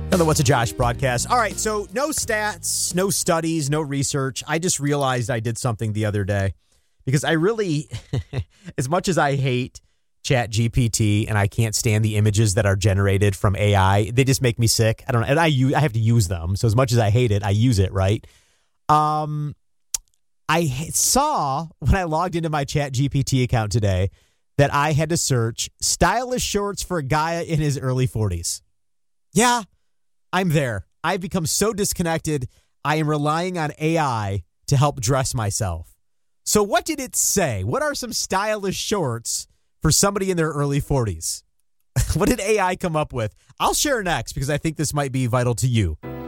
Another What's a Josh broadcast. All right, so no stats, no studies, no research. I just realized I did something the other day because I really, as much as I hate ChatGPT and I can't stand the images that are generated from AI, they just make me sick. I don't know, and I have to use them. So as much as I hate it, I use it, right? I saw when I logged into my ChatGPT account today that I had to search stylish shorts for a guy in his early 40s. Yeah. I'm there. I've become so disconnected. I am relying on AI to help dress myself. So what did it say? What are some stylish shorts for somebody in their early 40s? What did AI come up with? I'll share next because I think this might be vital to you.